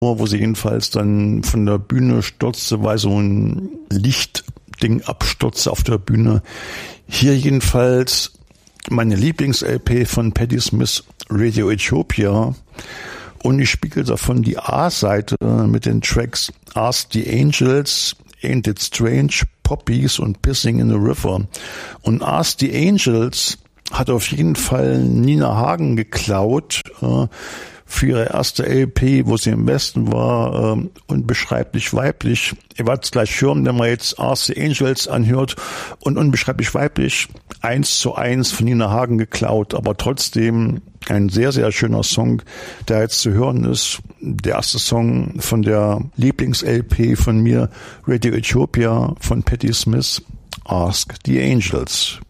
wo sie jedenfalls dann von der Bühne stürzte, weil so ein Lichtding abstürzte auf der Bühne. Hier jedenfalls meine Lieblings-LP von Patti Smith, Radio Ethiopia. Und ich spiele davon die A-Seite mit den Tracks Ask the Angels, Ain't It Strange, Poppies und Pissing in the River. Und Ask the Angels hat auf jeden Fall Nina Hagen geklaut für ihre erste LP, wo sie im Westen war, unbeschreiblich weiblich. Ihr werdet es gleich hören, wenn man jetzt Ask the Angels anhört, und unbeschreiblich weiblich 1:1 von Nina Hagen geklaut, aber trotzdem ein sehr, sehr schöner Song, der jetzt zu hören ist. Der erste Song von der Lieblings-LP von mir, Radio Ethiopia von Patti Smith, Ask the Angels.